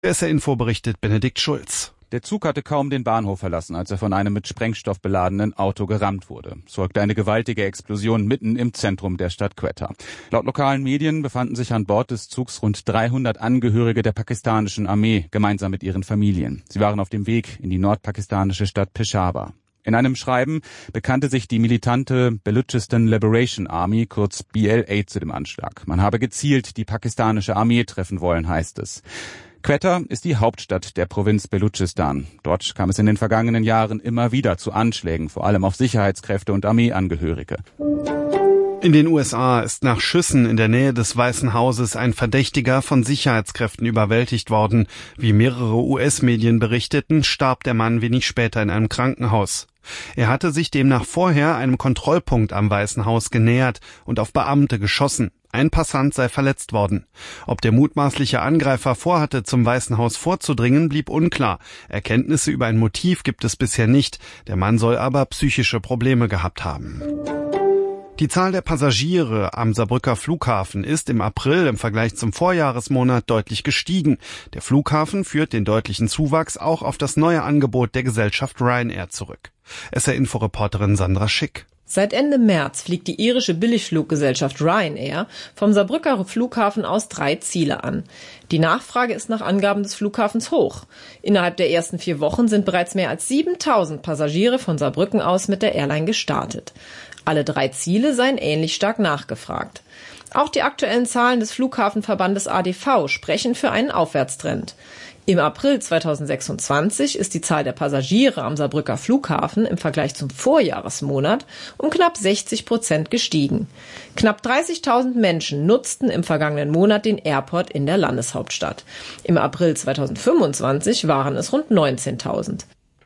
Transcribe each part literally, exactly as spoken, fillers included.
S R-Info berichtet Benedikt Schulz. Der Zug hatte kaum den Bahnhof verlassen, als er von einem mit Sprengstoff beladenen Auto gerammt wurde. Es folgte eine gewaltige Explosion mitten im Zentrum der Stadt Quetta. Laut lokalen Medien befanden sich an Bord des Zugs rund dreihundert Angehörige der pakistanischen Armee, gemeinsam mit ihren Familien. Sie waren auf dem Weg in die nordpakistanische Stadt Peshawar. In einem Schreiben bekannte sich die militante Baluchistan Liberation Army, kurz B L A, zu dem Anschlag. Man habe gezielt die pakistanische Armee treffen wollen, heißt es. Quetta ist die Hauptstadt der Provinz Baluchistan. Dort kam es in den vergangenen Jahren immer wieder zu Anschlägen, vor allem auf Sicherheitskräfte und Armeeangehörige. In den U S A ist nach Schüssen in der Nähe des Weißen Hauses ein Verdächtiger von Sicherheitskräften überwältigt worden. Wie mehrere U S-Medien berichteten, starb der Mann wenig später in einem Krankenhaus. Er hatte sich demnach vorher einem Kontrollpunkt am Weißen Haus genähert und auf Beamte geschossen. Ein Passant sei verletzt worden. Ob der mutmaßliche Angreifer vorhatte, zum Weißen Haus vorzudringen, blieb unklar. Erkenntnisse über ein Motiv gibt es bisher nicht. Der Mann soll aber psychische Probleme gehabt haben. Die Zahl der Passagiere am Saarbrücker Flughafen ist im April im Vergleich zum Vorjahresmonat deutlich gestiegen. Der Flughafen führt den deutlichen Zuwachs auch auf das neue Angebot der Gesellschaft Ryanair zurück. S R-Info-Reporterin Sandra Schick. Seit Ende März fliegt die irische Billigfluggesellschaft Ryanair vom Saarbrücker Flughafen aus drei Ziele an. Die Nachfrage ist nach Angaben des Flughafens hoch. Innerhalb der ersten vier Wochen sind bereits mehr als siebentausend Passagiere von Saarbrücken aus mit der Airline gestartet. Alle drei Ziele seien ähnlich stark nachgefragt. Auch die aktuellen Zahlen des Flughafenverbandes A D V sprechen für einen Aufwärtstrend. Im April zweitausendsechsundzwanzig ist die Zahl der Passagiere am Saarbrücker Flughafen im Vergleich zum Vorjahresmonat um knapp sechzig Prozent gestiegen. Knapp dreißigtausend Menschen nutzten im vergangenen Monat den Airport in der Landeshauptstadt. Im April zweitausendfünfundzwanzig waren es rund neunzehntausend.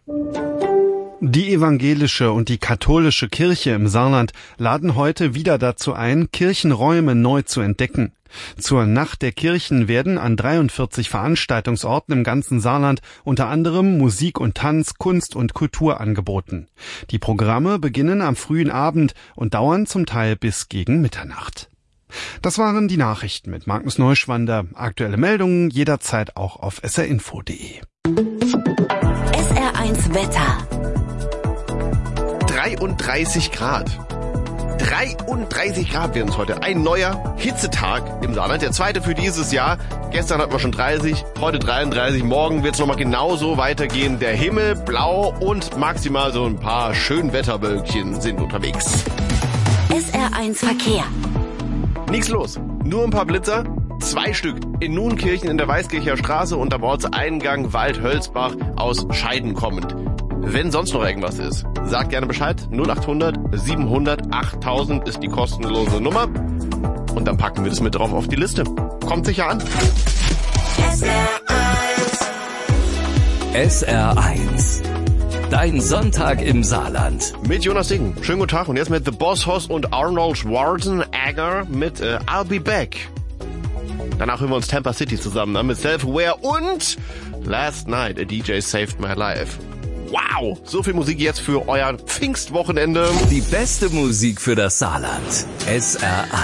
Die evangelische und die katholische Kirche im Saarland laden heute wieder dazu ein, Kirchenräume neu zu entdecken. Zur Nacht der Kirchen werden an dreiundvierzig Veranstaltungsorten im ganzen Saarland unter anderem Musik und Tanz, Kunst und Kultur angeboten. Die Programme beginnen am frühen Abend und dauern zum Teil bis gegen Mitternacht. Das waren die Nachrichten mit Magnus Neuschwander. Aktuelle Meldungen jederzeit auch auf S R info punkt de. S R eins Wetter. dreiunddreißig Grad. dreiunddreißig Grad werden es heute. Ein neuer Hitzetag im Saarland. Der zweite für dieses Jahr. Gestern hatten wir schon dreißig, heute dreiunddreißig. Morgen wird es nochmal genauso weitergehen. Der Himmel blau und maximal so ein paar Schönwetterwölkchen sind unterwegs. S R eins Verkehr. Nichts los. Nur ein paar Blitzer. Zwei Stück in Nuenkirchen in der Weißkircher Straße und am Ortseingang Waldhölzbach aus Scheiden kommend. Wenn sonst noch irgendwas ist, sagt gerne Bescheid. null achthundert siebenhundert achttausend ist die kostenlose Nummer. Und dann packen wir das mit drauf auf die Liste. Kommt sicher an. S R eins. S R eins. Dein Sonntag im Saarland. Mit Jonas Ding. Schönen guten Tag. Und jetzt mit The Boss Hoss und Arnold Schwarzenegger mit äh, I'll Be Back. Danach hören wir uns Tampa City zusammen ne? mit Self-Aware und Last Night, a D J Saved My Life. Wow, so viel Musik jetzt für euer Pfingstwochenende. Die beste Musik für das Saarland. S R eins.